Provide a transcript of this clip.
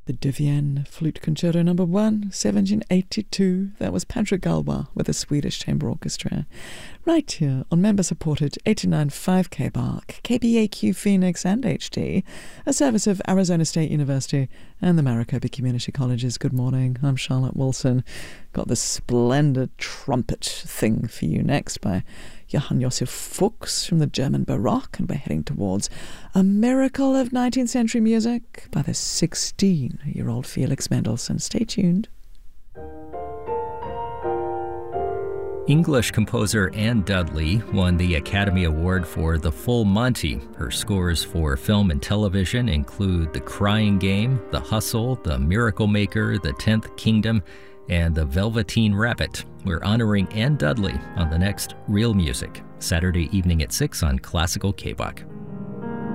The De Vienne Flute Concerto No. 1, 1782. That was Patrick Galois with the Swedish Chamber Orchestra. Right here on member-supported 89.5 KBARC, KPAQ Phoenix and HD, a service of Arizona State University and the Maricopa Community Colleges. Good morning, I'm Charlotte Wilson. Got this splendid trumpet thing for you next by Johann Josef Fuchs from the German Baroque, and we're heading towards A Miracle of 19th Century Music by the 16-year-old Felix Mendelssohn. Stay tuned. English composer Anne Dudley won the Academy Award for The Full Monty. Her scores for film and television include The Crying Game, The Hustle, The Miracle Maker, The 10th Kingdom, and The Velveteen Rabbit. We're honoring Anne Dudley on the next Real Music, Saturday evening at 6 on Classical KBARC.